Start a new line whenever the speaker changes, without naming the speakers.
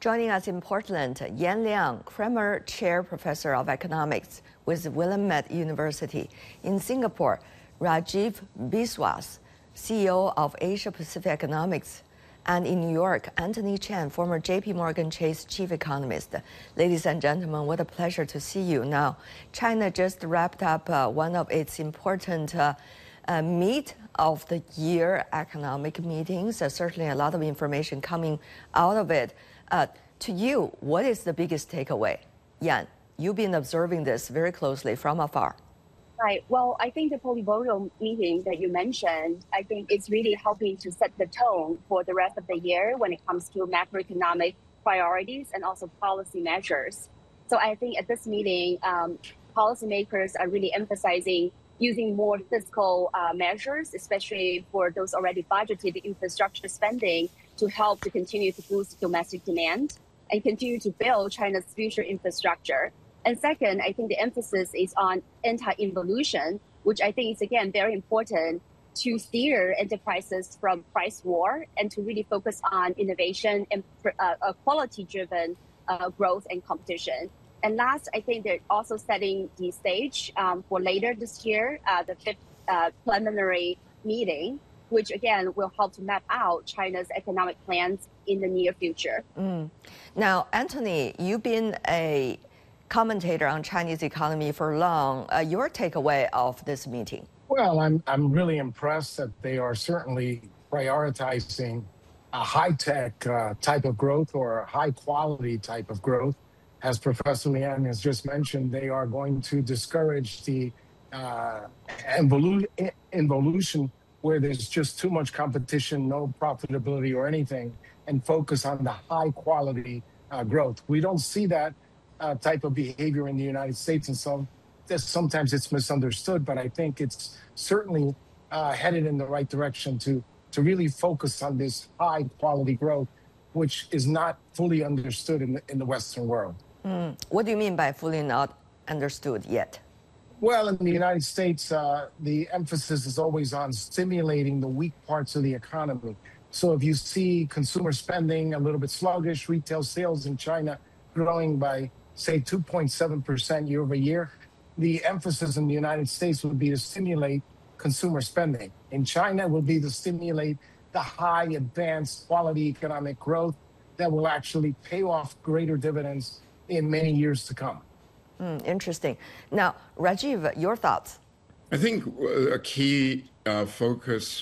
Joining us in Portland, Yan Liang, Kremer Chair Professor of Economics with Willamette University. In Singapore, Rajiv Biswas, CEO of Asia Pacific Economics. And in New York, Anthony Chen, former JP Morgan Chase chief economist. Ladies and gentlemen, what a pleasure to see you. Now, China just wrapped up one of its important meet of the year economic meetings. Certainly a lot of information coming out of it. To you, what is the biggest takeaway? Yan, you've been observing this very closely from afar.
Right. Well, I think the polynomial meeting that you mentioned, I think it's really helping to set the tone for the rest of the year when it comes to macroeconomic priorities and also policy measures. So I think at this meeting, policymakers are really emphasizing using more fiscal measures, especially for those already budgeted infrastructure spending to help to continue to boost domestic demand and continue to build China's future infrastructure. And second, I think the emphasis is on anti-involution, which I think is, again, very important to steer enterprises from price war and to really focus on innovation and quality-driven growth and competition. And last, I think they're also setting the stage for later this year, the fifth preliminary meeting, which again will help to map out China's economic plans in the near future.
Now, Anthony, you've been a commentator on Chinese economy for long. Your takeaway of this meeting?
Well, I'm really impressed that they are certainly prioritizing a high-tech type of growth or a high-quality type of growth. As Professor Liang has just mentioned, they are going to discourage the involution where there's just too much competition, no profitability or anything, and focus on the high-quality growth. We don't see that type of behavior in the United States, and so sometimes it's misunderstood, but I think it's certainly headed in the right direction to really focus on this high-quality growth, which is not fully understood in the Western world.
What do you mean by fully not understood yet?
Well, in the United States, the emphasis is always on stimulating the weak parts of the economy. So if you see consumer spending a little bit sluggish, retail sales in China growing by, say, 2.7% year over year, the emphasis in the United States would be to stimulate consumer spending. In China, it will be to stimulate the high, advanced, quality economic growth that will actually pay off greater dividends in many years to come.
Interesting. Now, Rajiv, your thoughts?
I think a key focus